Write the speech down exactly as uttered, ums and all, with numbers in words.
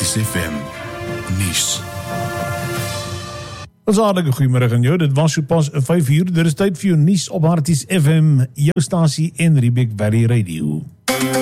Harties F M nuus. Ons hartelike goeiemiddag aan jou, dit was so pas vyf uur, dit is tyd vir jou nuus op Harties F M, jou stasie en Riebeek Valley Radio.